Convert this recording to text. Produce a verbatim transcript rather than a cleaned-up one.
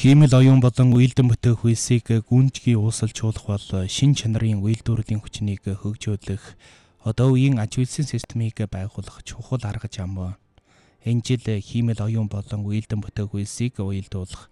Хиймэл оюун болон уялдан бүтээх хүйсийг гүнжгий уусалж чуулах бол шин чанарын уялдуурлын хүчнийг хөгжүүлэх, одоо үеийн аж үйлсийн системийг байгуулах чухал арга зам. Энэ жил хиймэл оюун болон уялдан бүтээх хүйсийг уялдуулах